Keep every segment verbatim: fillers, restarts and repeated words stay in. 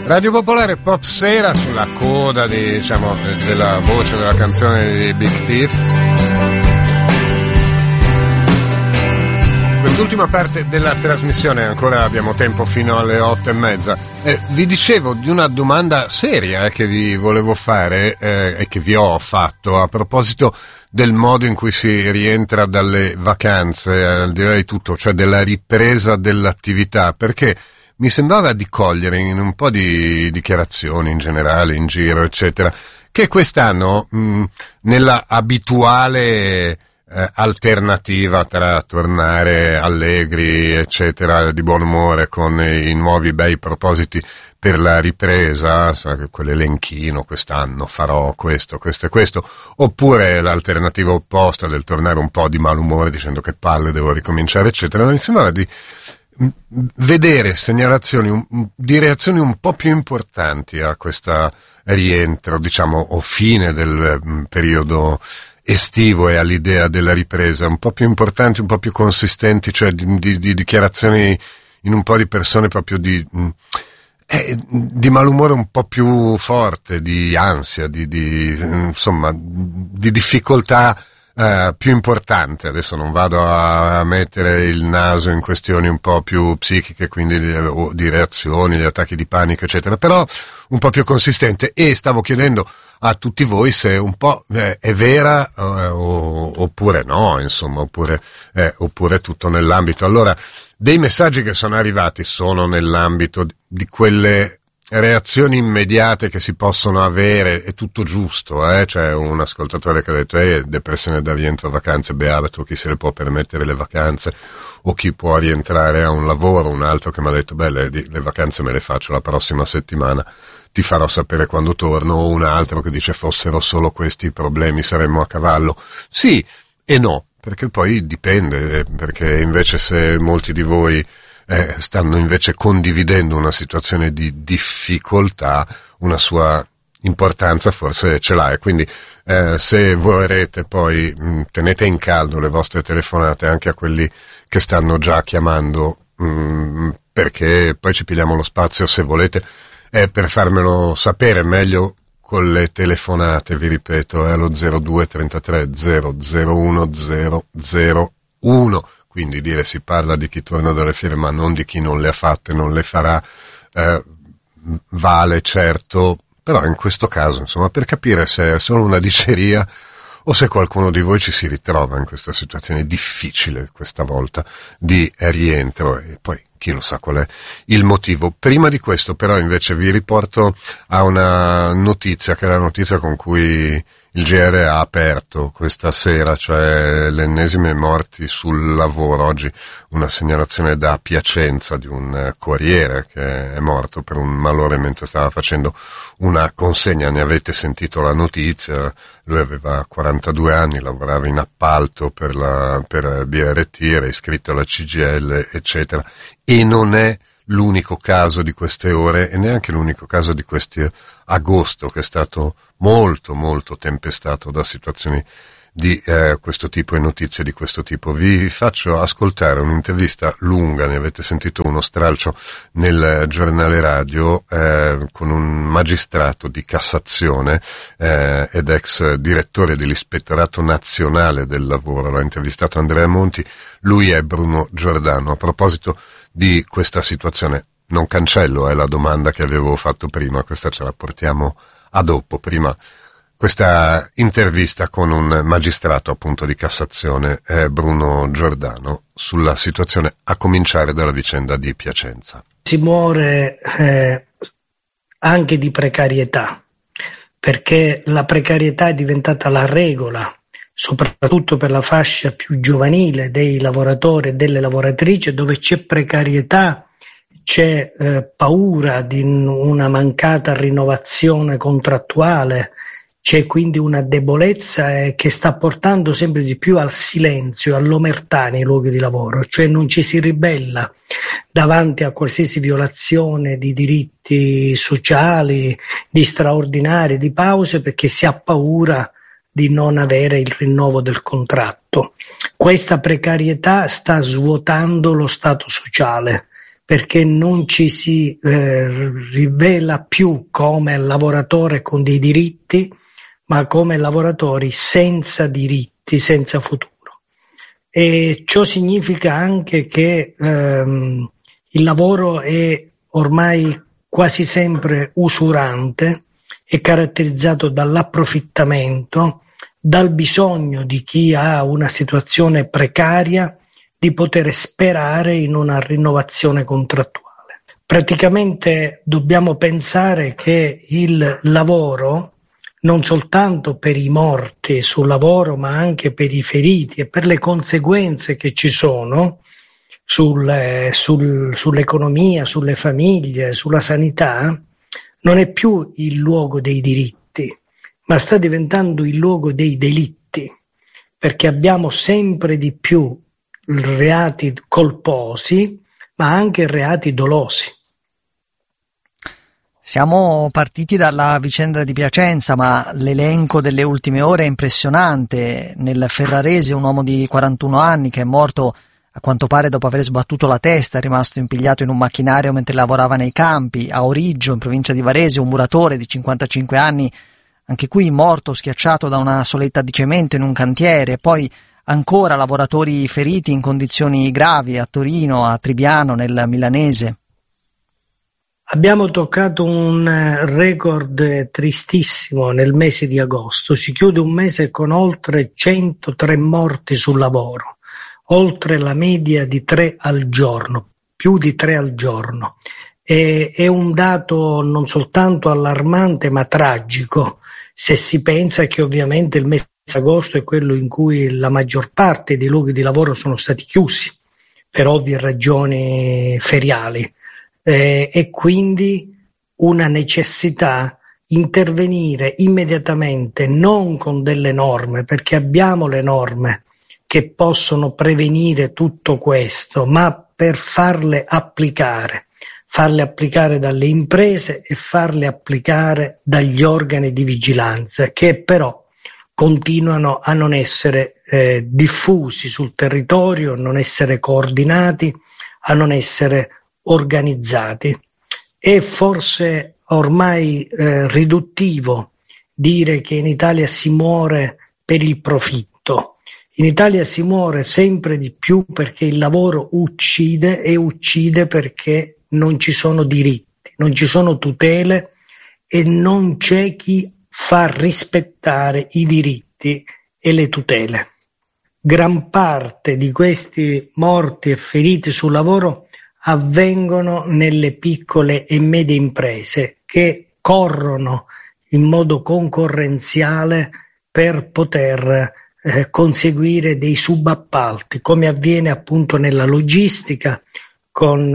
Radio Popolare Pop Sera, sulla coda di, diciamo, della voce della canzone di Big Thief. Quest'ultima parte della trasmissione, ancora abbiamo tempo fino alle otto e mezza. Eh, vi dicevo di una domanda seria eh, che vi volevo fare eh, e che vi ho fatto a proposito del modo in cui si rientra dalle vacanze, al di là di tutto, cioè della ripresa dell'attività, perché mi sembrava di cogliere in un po' di dichiarazioni in generale, in giro, eccetera, che quest'anno mh, nella abituale eh, alternativa tra tornare allegri, eccetera, di buon umore, con i nuovi bei propositi per la ripresa, quell'elenchino, quest'anno farò questo, questo e questo, oppure l'alternativa opposta del tornare un po' di malumore dicendo che palle, devo ricominciare, eccetera. Mi sembrava di vedere segnalazioni di reazioni un po' più importanti a questo rientro, diciamo, o fine del periodo estivo e all'idea della ripresa, un po' più importanti, un po' più consistenti, cioè di, di, di dichiarazioni in un po' di persone proprio di, eh, di malumore un po' più forte, di ansia, di, di insomma, di difficoltà Uh, più importante. Adesso non vado a, a mettere il naso in questioni un po' più psichiche, quindi di, o di reazioni, di attacchi di panico, eccetera, però un po' più consistente, e stavo chiedendo a tutti voi se un po' eh, è vera eh, o, oppure no, insomma, oppure, eh, oppure tutto nell'ambito. Allora, dei messaggi che sono arrivati sono nell'ambito di, di quelle reazioni immediate che si possono avere, è tutto giusto, eh? C'è un ascoltatore che ha detto eh, depressione da rientro a vacanze, beato chi se le può permettere le vacanze o chi può rientrare a un lavoro. Un altro che mi ha detto beh, le, le vacanze me le faccio la prossima settimana, ti farò sapere quando torno. O un altro che dice fossero solo questi i problemi saremmo a cavallo. Sì e no, perché poi dipende, perché invece se molti di voi Eh, stanno invece condividendo una situazione di difficoltà, una sua importanza forse ce l'ha, e quindi eh, se vorrete poi mh, tenete in caldo le vostre telefonate anche a quelli che stanno già chiamando, mh, perché poi ci pigliamo lo spazio, se volete, eh, per farmelo sapere meglio con le telefonate, vi ripeto, è allo zero due trentatré zero zero uno zero zero uno. Quindi dire si parla di chi torna dalle fiere, ma non di chi non le ha fatte, non le farà, eh, vale certo, però in questo caso, insomma, per capire se è solo una diceria o se qualcuno di voi ci si ritrova in questa situazione difficile questa volta di rientro, e poi chi lo sa qual è il motivo. Prima di questo però invece vi riporto a una notizia, che è la notizia con cui il G R ha aperto questa sera, cioè le ennesime morti sul lavoro. Oggi una segnalazione da Piacenza di un corriere che è morto per un malore mentre stava facendo una consegna. Ne avete sentito la notizia, lui aveva quarantadue anni, lavorava in appalto per la per B R T, era iscritto alla C G I L, eccetera, e non è l'unico caso di queste ore e neanche l'unico caso di questi agosto, che è stato molto molto tempestato da situazioni di eh, questo tipo e notizie di questo tipo. Vi faccio ascoltare un'intervista lunga, ne avete sentito uno stralcio nel giornale radio, eh, con un magistrato di Cassazione eh, ed ex direttore dell'Ispettorato Nazionale del Lavoro. L'ha intervistato Andrea Monti, lui è Bruno Giordano. A proposito di questa situazione, non cancello, è la domanda che avevo fatto prima, questa ce la portiamo a dopo. Prima questa intervista con un magistrato appunto di Cassazione, eh, Bruno Giordano, sulla situazione a cominciare dalla vicenda di Piacenza. Si muore eh, anche di precarietà, perché la precarietà è diventata la regola, soprattutto per la fascia più giovanile dei lavoratori e delle lavoratrici, dove c'è precarietà, c'è eh, paura di una mancata rinnovazione contrattuale, c'è quindi una debolezza eh, che sta portando sempre di più al silenzio, all'omertà nei luoghi di lavoro, cioè non ci si ribella davanti a qualsiasi violazione di diritti sociali, di straordinari, di pause, perché si ha paura di non avere il rinnovo del contratto. Questa precarietà sta svuotando lo Stato sociale, perché non ci si eh, rivela più come lavoratore con dei diritti, ma come lavoratori senza diritti, senza futuro. E ciò significa anche che ehm, il lavoro è ormai quasi sempre usurante, è caratterizzato dall'approfittamento, dal bisogno di chi ha una situazione precaria di poter sperare in una rinnovazione contrattuale. Praticamente dobbiamo pensare che il lavoro, non soltanto per i morti sul lavoro, ma anche per i feriti e per le conseguenze che ci sono sul, sul, sull'economia, sulle famiglie, sulla sanità, non è più il luogo dei diritti, ma sta diventando il luogo dei delitti, perché abbiamo sempre di più reati colposi, ma anche reati dolosi. Siamo partiti dalla vicenda di Piacenza, ma l'elenco delle ultime ore è impressionante. Nel Ferrarese un uomo di quarantuno anni che è morto a quanto pare dopo aver sbattuto la testa, è rimasto impigliato in un macchinario mentre lavorava nei campi. A Origgio, in provincia di Varese, un muratore di cinquantacinque anni, anche qui morto schiacciato da una soletta di cemento in un cantiere. Poi ancora lavoratori feriti in condizioni gravi a Torino, a Tribiano, nel Milanese. Abbiamo toccato un record tristissimo nel mese di agosto. Si chiude un mese con oltre centotré morti sul lavoro, oltre la media di tre al giorno, più di tre al giorno. E, è un dato non soltanto allarmante ma tragico, se si pensa che ovviamente il mese di agosto è quello in cui la maggior parte dei luoghi di lavoro sono stati chiusi per ovvie ragioni feriali. Eh, e quindi una necessità intervenire immediatamente, non con delle norme, perché abbiamo le norme che possono prevenire tutto questo, ma per farle applicare, farle applicare dalle imprese e farle applicare dagli organi di vigilanza, che però continuano a non essere eh, diffusi sul territorio, a non essere coordinati, a non essere organizzati. È forse ormai eh, riduttivo dire che in Italia si muore per il profitto. In Italia si muore sempre di più perché il lavoro uccide, e uccide perché non ci sono diritti, non ci sono tutele e non c'è chi fa rispettare i diritti e le tutele. Gran parte di questi morti e feriti sul lavoro avvengono nelle piccole e medie imprese che corrono in modo concorrenziale per poter eh, conseguire dei subappalti, come avviene appunto nella logistica, con,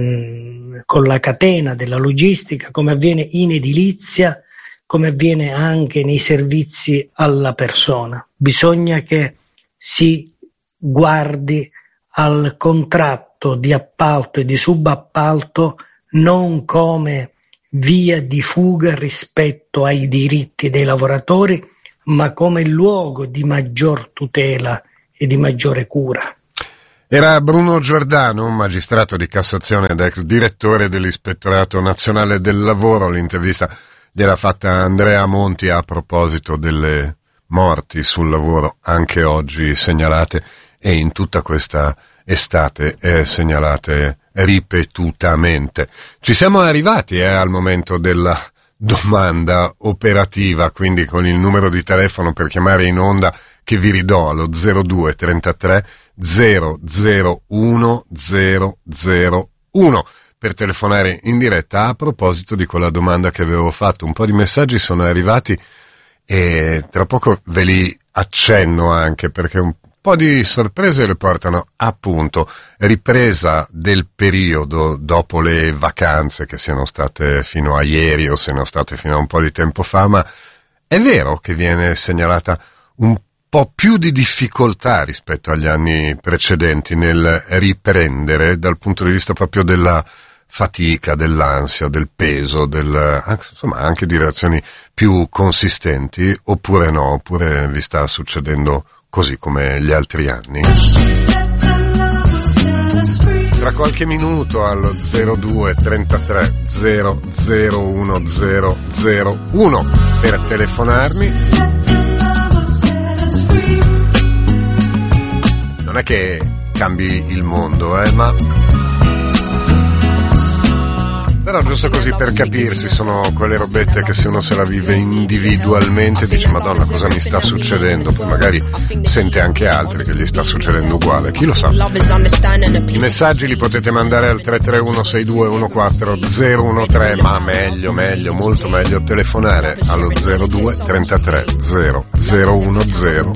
eh, con la catena della logistica, come avviene in edilizia, come avviene anche nei servizi alla persona. Bisogna che si guardi al contratto di appalto e di subappalto non come via di fuga rispetto ai diritti dei lavoratori, ma come luogo di maggior tutela e di maggiore cura. Era Bruno Giordano, un magistrato di Cassazione ed ex direttore dell'Ispettorato Nazionale del Lavoro. L'intervista gliela fatta Andrea Monti a proposito delle morti sul lavoro, anche oggi segnalate e in tutta questa estate eh, segnalate ripetutamente. Ci siamo arrivati eh, al momento della domanda operativa, quindi con il numero di telefono per chiamare in onda che vi ridò allo zero due trentatré zero zero uno zero zero uno per telefonare in diretta a proposito di quella domanda che avevo fatto. Un po' di messaggi sono arrivati e tra poco ve li accenno anche, perché un Un po' di sorprese le portano appunto ripresa del periodo dopo le vacanze, che siano state fino a ieri o siano state fino a un po' di tempo fa, ma è vero che viene segnalata un po' più di difficoltà rispetto agli anni precedenti nel riprendere dal punto di vista proprio della fatica, dell'ansia, del peso, del, insomma anche di reazioni più consistenti, oppure no, oppure vi sta succedendo così come gli altri anni. tra qualche minuto allo zero due trentatré zero zero uno zero zero uno per telefonarmi. Non è che cambi il mondo, eh, ma però giusto così per capirsi, sono quelle robette che se uno se la vive individualmente dice Madonna, cosa mi sta succedendo? Poi magari sente anche altri che gli sta succedendo uguale, chi lo sa. I messaggi li potete mandare al tre tre uno sei due uno quattro zero uno tre, ma meglio, meglio, molto meglio telefonare allo zero due trentatré zero zero uno zero